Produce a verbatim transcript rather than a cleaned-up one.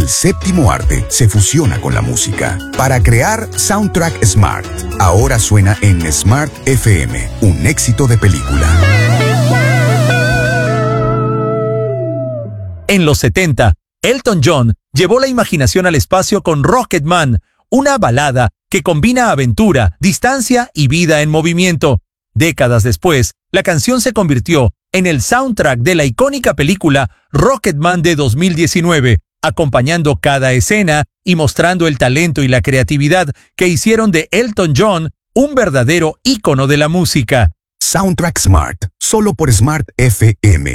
El séptimo arte se fusiona con la música para crear Soundtrack Smart. Ahora suena en Smart F M, un éxito de película. En los setenta, Elton John llevó la imaginación al espacio con Rocketman, una balada que combina aventura, distancia y vida en movimiento. Décadas después, la canción se convirtió en el soundtrack de la icónica película Rocketman de dos mil diecinueve, acompañando cada escena y mostrando el talento y la creatividad que hicieron de Elton John un verdadero ícono de la música. Soundtrack Smart, solo por Smart F M.